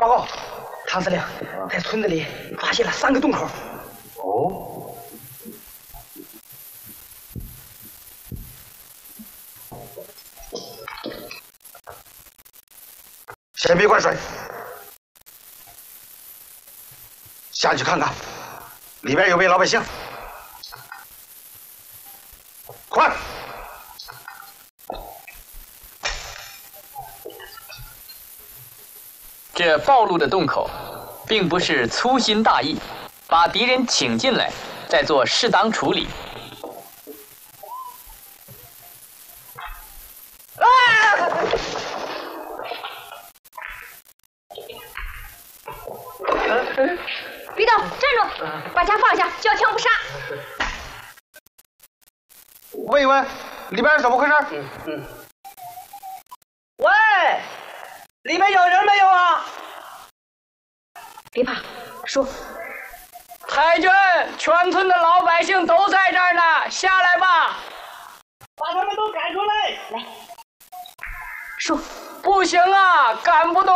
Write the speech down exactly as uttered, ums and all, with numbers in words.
报告，唐司令，在村子里发现了三个洞口。 哦。先别灌水，下去看看，里边有没有老百姓。快！ 这暴露的洞口，并不是粗心大意，把敌人请进来，再做适当处理。 啊！ 别动，站住！把枪放下，交枪不杀。 问一问，里边是怎么回事？ 嗯嗯。喂，里面有人没有啊？ 别怕，说。 太君，全村的老百姓都在这儿呢，下来吧，把他们都赶出来。 来，说。 不行啊，赶不动。